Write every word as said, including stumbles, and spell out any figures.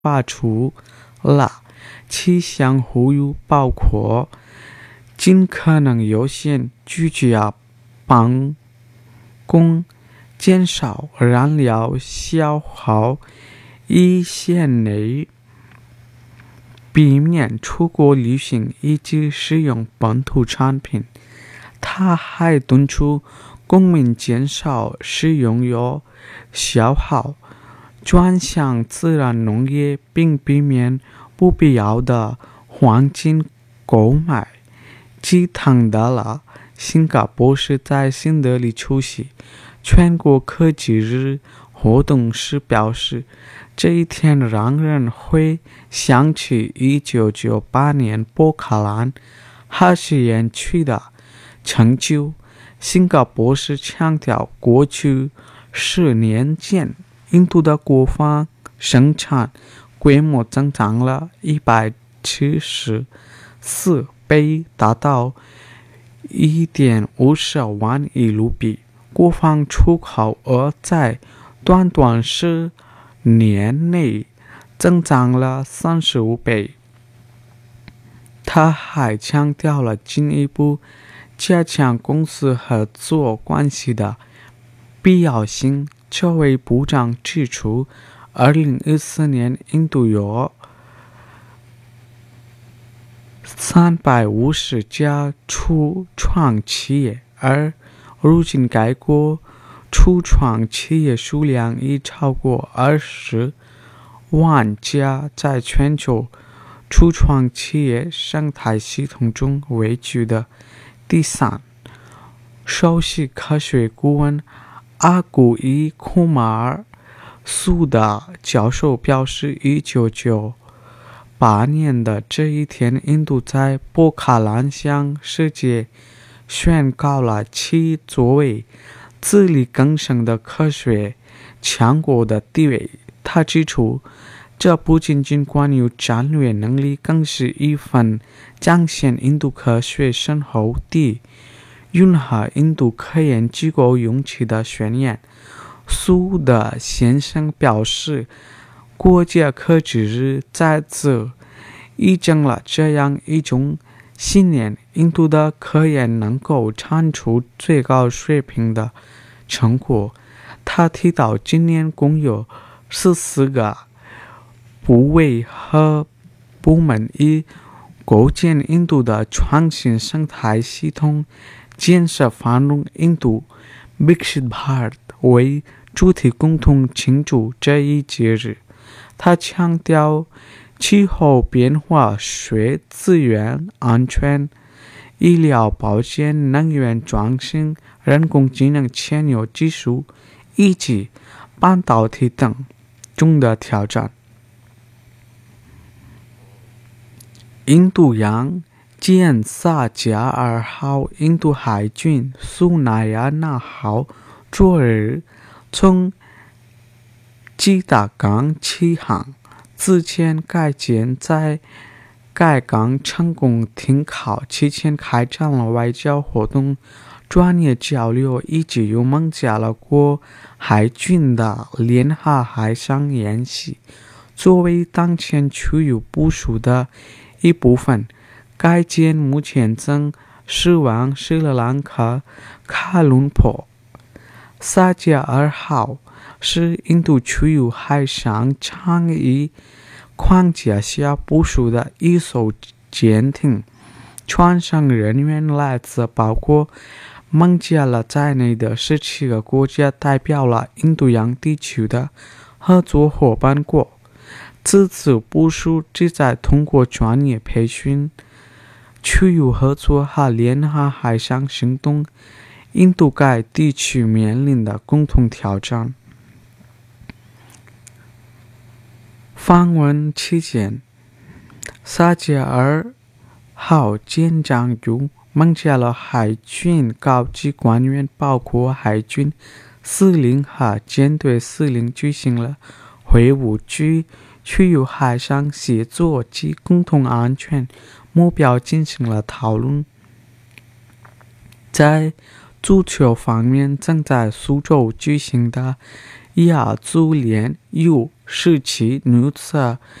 发出了气象呼吁，包括尽可能优先聚焦办公，减少燃料消耗，一线内避免出国旅行以及使用本土产品。他还敦促公民减少使用油消耗，转向自然农业，并避免不必要的黄金购买。继唐德拉新加坡是在新德里出席全国科技日活动时表示，这一天让人会想起一九九八年波卡兰核试验取得成就。新加坡是强调过去十年间印度的国防生产规模增长了一百七十四倍，达到一点五十万亿卢比。国防出口额在短短十年内增长了三十五倍。他还强调了进一步加强公司合作关系的必要性。这位部长指出，二零一四年印度有三百五十家初创企业，而如今该国初创企业数量已超过二十万家，在全球初创企业生态系统中位居的第三。首席科学顾问阿古伊库马尔苏达教授表示，一九九八年的这一天，印度在波卡兰向世界宣告了其作为自力更生的科学强国的地位。他指出，这不仅仅关于战略能力，更是一份彰显印度科学深厚地允和印度科研机构勇气的宣言。苏德先生表示，国际科技日再次印证了这样一种信念：印度的科研能够产出最高水平的成果。他提到，今年共有十四个部委和部门以构建印度的创新生态系统，建设繁荣印度 Viksit Bharat 为主题，共同庆祝这一节日。他强调，气候变化、水资源安全、医疗保健、能源转型、人工智能嵌入技术以及半导体等中的挑战。印度洋舰萨加尔号印度海军苏奈亚那号昨日从吉达港起航，之前该舰在该港成功停靠期间开展了外交活动、专业交流，以及又孟加拉国海军的联合海上演习。作为当前区域部署的一部分，该舰目前正驶往斯里兰卡卡伦坡。萨加尔号是印度区域海上倡议框架下部署的一艘舰艇，船上人员来自包括孟加拉在内的十七个国家，代表了印度洋地区的合作伙伴国。此次部署旨在通过专业培训、区域合作和联合海上行动，印度该地区面临的共同挑战。访问期间，萨加尔号舰长与孟加拉海军高级官员，包括海军司令和舰队司令举行了会晤，据区域海上协作及共同安全目标进行了讨论。在足球方面，正在苏州举行的亚足联 U 时期女色